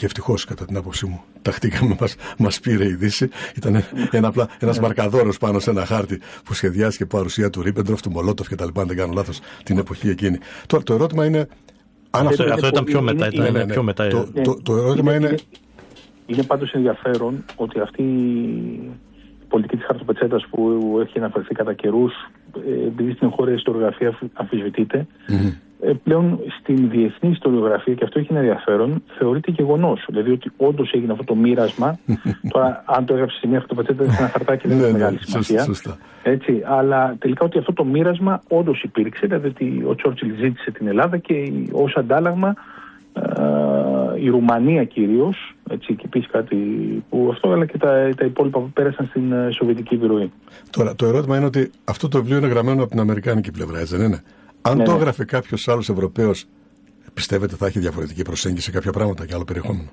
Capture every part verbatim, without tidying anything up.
και ευτυχώς κατά την άποψή μου τακτήκαμε, μας, μας πήρε η Δύση. Ήταν ένα, απλά, ένας μαρκαδόρος πάνω σε ένα χάρτη που σχεδιάστηκε παρουσία του Ρίπεντροφ, του Μολότοφ και τα λοιπά, αν δεν κάνω λάθος, την εποχή εκείνη. Τώρα το ερώτημα είναι... Αν αυτό, αυτό ήταν πιο μετά. Ήταν, ναι, ναι, πιο μετά. Το, το, το ερώτημα είναι... είναι... Είναι πάντως ενδιαφέρον ότι αυτή η πολιτική της χαρτοπετσέτας που έχει αναφερθεί κατά καιρούς, επειδή στην εγχώρια ιστοριογραφία αμφισβητείται, mm-hmm. πλέον στην διεθνή ιστοριογραφία, και αυτό έχει ένα ενδιαφέρον, θεωρείται γεγονός. Δηλαδή ότι όντως έγινε αυτό το μοίρασμα. Τώρα, αν το έγραψε σε μια χαρτοπετσέτα, είναι ένα χαρτάκι, δεν έχει μεγάλη σημασία. Έτσι, αλλά τελικά ότι αυτό το μοίρασμα όντως υπήρξε, δηλαδή ότι ο Τσόρτσιλ ζήτησε την Ελλάδα και ως αντάλλαγμα η Ρουμανία κυρίως, έτσι, και επίσης κάτι που αυτό, αλλά και τα, τα υπόλοιπα που πέρασαν στην Σοβιετική επιρροή. Τώρα, το ερώτημα είναι ότι αυτό το βιβλίο είναι γραμμένο από την αμερικάνικη πλευρά, έτσι δεν είναι? Αν ναι, το έγραφε ναι. κάποιος άλλος Ευρωπαίος, πιστεύετε θα έχει διαφορετική προσέγγιση σε κάποια πράγματα και άλλο περιεχόμενο?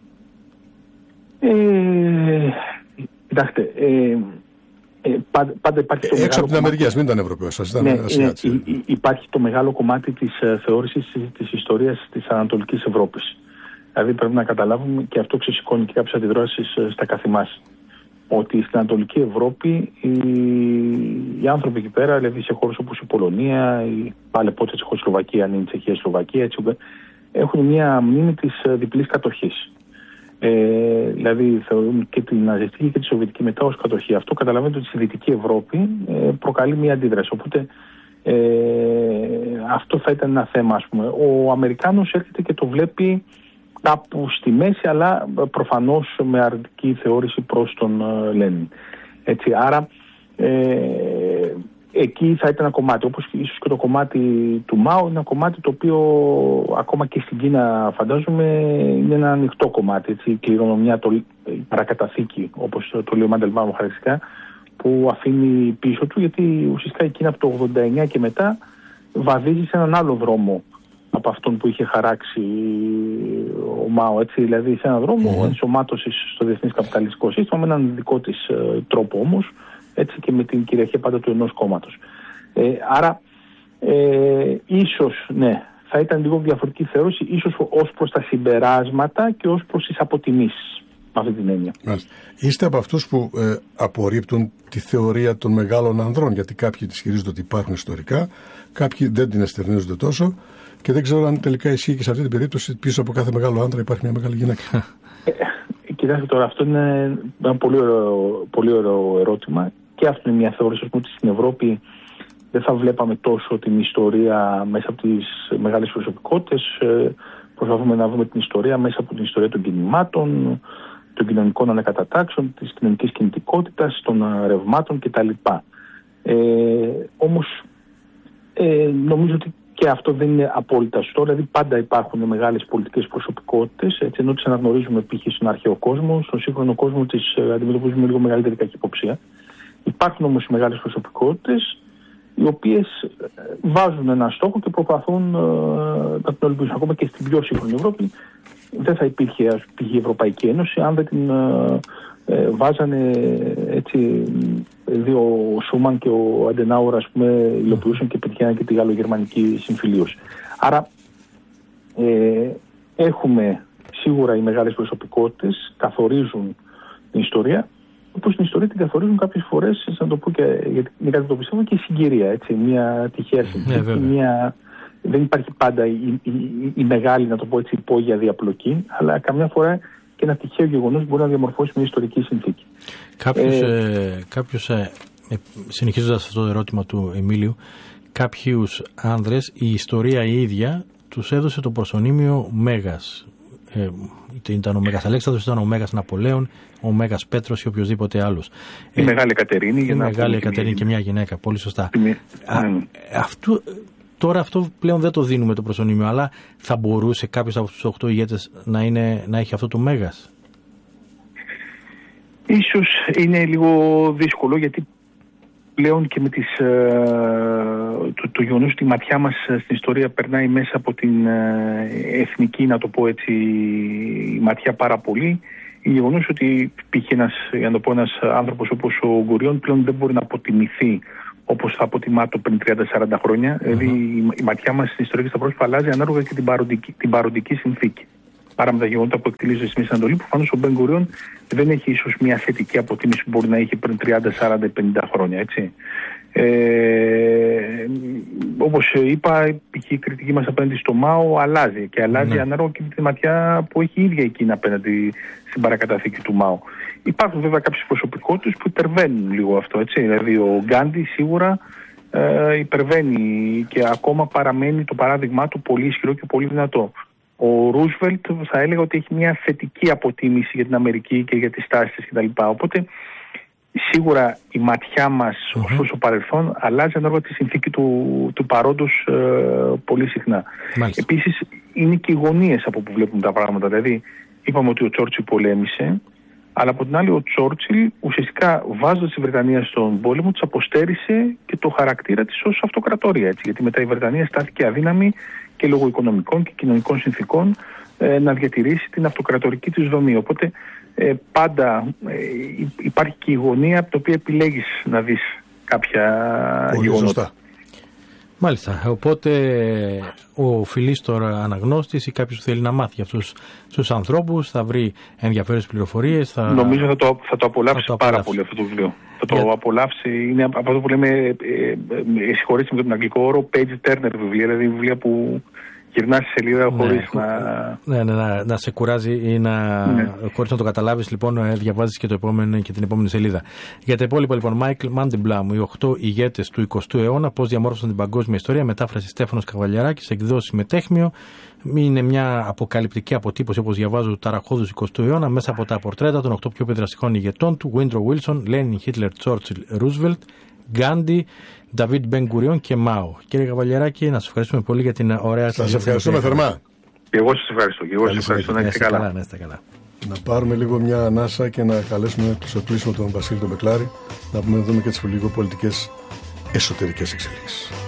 Ε, κοιτάξτε, ε, Ε, πάντα, πάντα υπάρχει το ε, έξω από την κομμάτι... Αμερική, μην ήταν Ευρωπαίος, σας ήταν ναι, Ασιάτης. Ναι, υπάρχει το μεγάλο κομμάτι της uh, θεώρησης της ιστορίας της Ανατολικής Ευρώπης. Δηλαδή πρέπει να καταλάβουμε, και αυτό ξεσηκώνει και κάποιες αντιδράσεις uh, στα καθημάς, ότι στην Ανατολική Ευρώπη οι, οι άνθρωποι εκεί πέρα, δηλαδή σε χώρες όπως η Πολωνία, η πάλι πότε Τσεχοσλοβακία, αν είναι η Τσεχία, η Σλοβακία, έτσι, έχουν μια μνήμη της uh, διπλής κατοχής. Ε, δηλαδή θεωρούν και την ναζιστική και τη σοβιετική μετά ως κατοχή. Αυτό καταλαβαίνετε ότι στη Δυτική Ευρώπη ε, προκαλεί μια αντίδραση. Οπότε ε, αυτό θα ήταν ένα θέμα, ας πούμε. Ο Αμερικάνος έρχεται και το βλέπει κάπου στη μέση, αλλά προφανώς με αρνητική θεώρηση προς τον ε, Λένιν. Έτσι, άρα ε, εκεί θα ήταν ένα κομμάτι, όπως ίσως και το κομμάτι του Μάο, είναι ένα κομμάτι το οποίο ακόμα και στην Κίνα φαντάζομαι είναι ένα ανοιχτό κομμάτι, έτσι, η κληρονομιά, το, η παρακαταθήκη, όπως το, το λέει ο Μάντελμπαουμ χαρακτηριστικά, που αφήνει πίσω του, γιατί ουσιαστικά η Κίνα από το ογδόντα εννιά και μετά βαδίζει σε έναν άλλο δρόμο από αυτόν που είχε χαράξει ο Μάο, έτσι, δηλαδή σε έναν δρόμο mm-hmm. ενσωμάτωσης στο διεθνές καπιταλιστικό σύστημα, με έναν δικό της ε, τρόπο όμως, έτσι, και με την κυριαρχία πάντα του ενός κόμματος. Ε, άρα, ε, ίσως, ναι, θα ήταν λίγο διαφορετική θεώρηση, ίσως ως προς τα συμπεράσματα και ως προς τις αποτιμήσεις, με αυτή την έννοια. Μάλιστα. Είστε από αυτούς που ε, απορρίπτουν τη θεωρία των μεγάλων ανδρών, γιατί κάποιοι τη ισχυρίζονται ότι υπάρχουν ιστορικά, κάποιοι δεν την εστερνίζονται τόσο, και δεν ξέρω αν τελικά ισχύει και σε αυτή την περίπτωση πίσω από κάθε μεγάλο άντρα υπάρχει μια μεγάλη γυναίκα. Ε, κοιτάξτε τώρα, αυτό είναι ένα πολύ ωραίο, πολύ ωραίο ερώτημα. Και αυτό είναι μια θεώρηση, ας πούμε, ότι στην Ευρώπη δεν θα βλέπαμε τόσο την ιστορία μέσα από τις μεγάλες προσωπικότητες. Προσπαθούμε να δούμε την ιστορία μέσα από την ιστορία των κινημάτων, των κοινωνικών ανακατατάξεων, της κοινωνικής κινητικότητας, των ρευμάτων κτλ. Ε, όμως ε, νομίζω ότι και αυτό δεν είναι απόλυτα σωστό. Δηλαδή πάντα υπάρχουν μεγάλες πολιτικές προσωπικότητες, έτσι, ενώ τις αναγνωρίζουμε π.χ. στον αρχαίο κόσμο, στον σύγχρονο κόσμο τις αντιμετωπίζουμε λίγο μεγαλύτερη καχυποψία. Υπάρχουν όμως οι μεγάλες προσωπικότητες, οι οποίες βάζουν ένα στόχο και προσπαθούν uh, να την ολοκληρώσουν. Ακόμα και στην πιο σύγχρονη Ευρώπη δεν θα υπήρχε η Ευρωπαϊκή Ένωση αν δεν την uh, ε, βάζανε, έτσι, δύο, ο Σούμαν και ο Αντενάουρ, ας πούμε, υλοποιούσαν και πετυχαίναν και τη γαλλογερμανική συμφιλίωση. Άρα ε, έχουμε σίγουρα οι μεγάλες προσωπικότητες, καθορίζουν την ιστορία, όπως την ιστορία την καθορίζουν κάποιες φορές, να το πω και γιατί είναι κάτι το πιστεύω, και η συγκυρία, έτσι, μια τυχαία συγκυρία. Yeah, μια... Δεν υπάρχει πάντα η, η, η, η μεγάλη, να το πω έτσι, υπόγεια διαπλοκή, αλλά καμιά φορά και ένα τυχαίο γεγονός μπορεί να διαμορφώσει μια ιστορική συνθήκη. Κάποιος, ε... Ε, κάποιος ε, ε, συνεχίζοντας αυτό το ερώτημα του Εμίλιου, κάποιους άνδρες η ιστορία η ίδια τους έδωσε το προσωνύμιο Μέγας. Ε, ήταν ο Μέγας Αλέξανδρος, ήταν ο Μέγας Ναπολέων, ο Μέγας Πέτρος ή οποιοδήποτε άλλος. Η ε, Μεγάλη Εκατερίνη. Η Μεγάλη Εκατερίνη και μια γυναίκα, πολύ σωστά. Α, αυτού, τώρα αυτό πλέον δεν το δίνουμε το προσωνύμιο, αλλά θα μπορούσε κάποιος από τους οκτώ ηγέτες να, είναι, να έχει αυτό το Μέγας? Ίσως είναι λίγο δύσκολο, γιατί πλέον και με τις, ε, το, το γεγονός ότι η ματιά μας στην ιστορία περνάει μέσα από την ε, εθνική, να το πω έτσι, η ματιά πάρα πολύ. Η γεγονός ότι π.χ. ένας, για να το πω, ένας άνθρωπος όπως ο Γκουριών πλέον δεν μπορεί να αποτιμηθεί όπως θα αποτιμά το πριν τριάντα σαράντα χρόνια. Mm-hmm. Δηλαδή η, η ματιά μας στην ιστορία και στα πρόσωπα αλλάζει ανάλογα και την παροντική, την παροντική συνθήκη. παρά με τα γεγονότα που εκτελίζονται στη Μέση Ανατολή. Προφανώς ο Μπεν Γκουρίον δεν έχει ίσως μια θετική αποτίμηση που μπορεί να έχει πριν τριάντα, σαράντα, πενήντα χρόνια. Έτσι. Ε, όπως είπα, η κριτική μας απέναντι στο ΜΑΟ αλλάζει και αλλάζει ναι. ανάλογα και τη ματιά που έχει η ίδια εκείνη απέναντι στην παρακαταθήκη του ΜΑΟ. Υπάρχουν βέβαια κάποιες προσωπικότητες που υπερβαίνουν λίγο αυτό. Έτσι. Δηλαδή ο Γκάντι σίγουρα ε, υπερβαίνει και ακόμα παραμένει το παράδειγμά του πολύ ισχυρό και πολύ δυνατό. Ο Ρούσβελτ θα έλεγα ότι έχει μια θετική αποτίμηση για την Αμερική και για τις τάσεις της κτλ. Οπότε σίγουρα η ματιά μας mm-hmm. ως προς το παρελθόν αλλάζει ανάλογα τη συνθήκη του, του παρόντος ε, πολύ συχνά. Μάλιστα. Επίσης είναι και οι γωνίες από που βλέπουμε τα πράγματα. Δηλαδή είπαμε ότι ο Τσόρτσιλ πολέμησε, αλλά από την άλλη ο Τσόρτσιλ ουσιαστικά βάζοντας τη Βρετανία στον πόλεμο της αποστέρισε και το χαρακτήρα της ως αυτοκρατορία. Έτσι, γιατί μετά η Βρετανία στάθηκε αδύναμη και λόγω οικονομικών και κοινωνικών συνθήκων ε, να διατηρήσει την αυτοκρατορική της δομή. Οπότε ε, πάντα ε, υπάρχει και η γωνία από την οποία επιλέγεις να δεις κάποια γεγονότα. Μάλιστα. Οπότε ο φιλής τώρα αναγνώστης ή κάποιος που θέλει να μάθει αυτούς τους ανθρώπους θα βρει ενδιαφέρουσες πληροφορίες. Θα... Νομίζω θα το, θα το απολαύσει θα το πάρα πολύ αυτό το βιβλίο. Θα το yeah. απολαύσει. Είναι από αυτό που λέμε, ε, ε, ε, συγχωρείτε με τον αγγλικό όρο, page turner βιβλία. Δηλαδή βιβλία που γυρνά στη σελίδα χωρίς ναι, να... Ναι, ναι, να, να σε κουράζει ή να, ναι. χωρίς να το καταλάβεις, λοιπόν, διαβάζεις και, το επόμενο, και την επόμενη σελίδα. Για τα υπόλοιπα, λοιπόν, Μάικλ Μάντεμπλαμ, οι οκτώ ηγέτες του εικοστού αιώνα, πώς διαμόρφωσαν την παγκόσμια ιστορία, μετάφραση Στέφανος Καβαλιαράκης, εκδόσεις Μετέχμιο. Είναι μια αποκαλυπτική αποτύπωση, όπως διαβάζω, του ταραχώδους εικοστού αιώνα, μέσα από τα πορτρέτα των οκτώ πιο πεδραστικών ηγετών του, Woodrow Wilson, Lenin, Hitler, Churchill, Roosevelt, Γκάντι, Νταβίτ Μπεν Γκουριόν και Μάο. Κύριε Καβαλιαράκη, να σας ευχαριστούμε πολύ για την ωραία σας ευχαριστούμε θερμά. Και εγώ σας ευχαριστώ. Και εγώ σας ευχαριστώ. Να είστε καλά. Να είστε καλά. Να πάρουμε λίγο μια ανάσα και να καλέσουμε στο κλείσιμο τον Βασίλη τον Μπεκλάρη να πούμε, δούμε και τις λίγο πολιτικές εσωτερικές εξελίξεις.